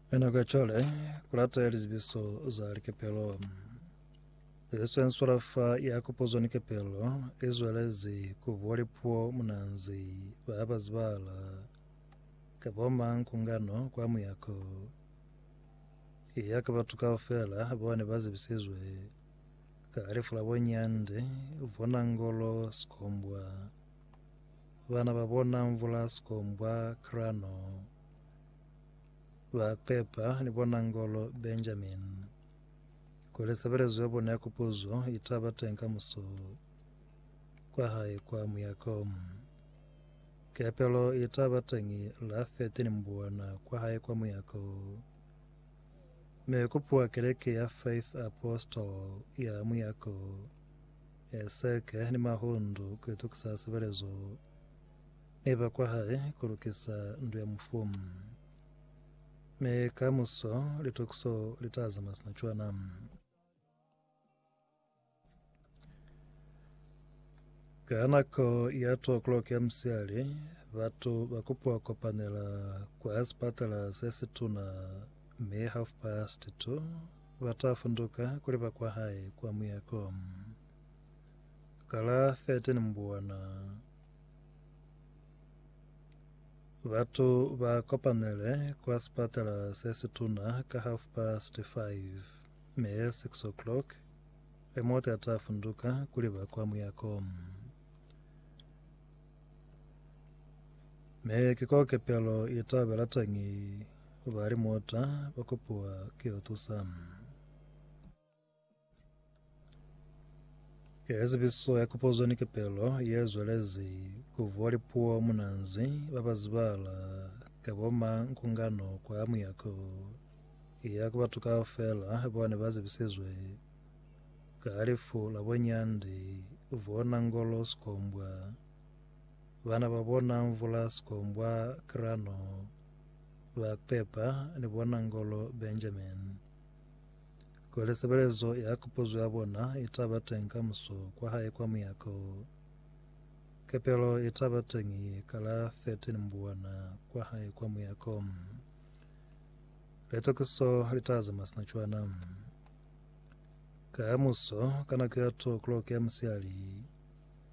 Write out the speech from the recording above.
Enagachole, kurata elizibiso za likepelo. Esensurafa yakupozo nikepelo, ezwelezi kuvolipuo munanzi babazibala kaboma nkungano kwa muyako. Iyakabatuka ofela bone bazibisizwe karifula bonyande vona ngolo skombwa. Bana babona mvula skombwa krano. Bakpepa ni bona ngolo Benjamin. Kuleseberezo yabona yakupozo itabatenka muso kwa hai kwa muyako. Kepelo itabatengi la 13 mbuana kwa hai kwa muyako. Mekupua keleke ya Faith Apostle ya muyako. Eseke ni mahundu kutukisa seberezo. Neba kwa hai kurukisa ndu ya mfumu. Me kamuso litukso litazamas na chuanam. Kanako ya 2 o'clock ya msiali, watu wakupua kopanela kwa aspatala sesi tuna me 2:30, watafunduka kulipa kwa hai kwa muyako. Kala 13 mbuana. Watu wakopanele kwa spatala sesi tuna ka 5:30 me 6 o'clock remote atafunduka kuliba kwa muyako. Me kikoke pelo itabelatangi bari mota bakupua kiotusam. Ezibiso yakupozo nikepelo yezwelezi kuvoli puo munanzi babazibala kaboma nkungano kwa muyako. Iyakubatuka ofela bone bazibisizwe karifu labonyandi vona ngolo skombwa. Bana babona mvula skombwa krano. Bakpepa ni bona ngolo Benjamin. Kuleseberezo yakupozo yabona itabatenka muso kwa hai kwa muyako. Kepelo itabatengi kala 13 mbuana kwa hai kwa muyako. Letokiso litazamas na chuanam. Kamuso kana kya 2 o'clock ya msiali.